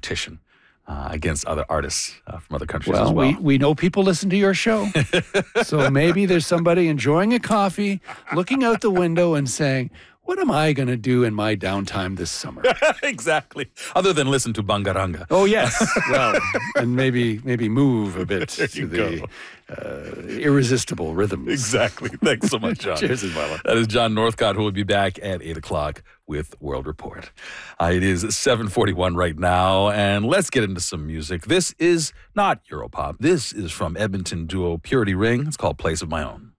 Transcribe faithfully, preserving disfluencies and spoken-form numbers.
competition uh, against other artists uh, from other countries well, as well. we, we know people listen to your show. So maybe there's somebody enjoying a coffee, looking out the window and saying, what am I going to do in my downtime this summer? Exactly. Other than listen to Bangaranga. Oh, yes. Well, and maybe maybe move a bit There to you the uh, irresistible rhythms. Exactly. Thanks so much, John. Cheers, Ismaila. That is John Northcott, who will be back at eight o'clock with World Report. Uh, it is seven forty-one right now, and let's get into some music. This is not Europop. This is from Edmonton duo Purity Ring. It's called Place of My Own.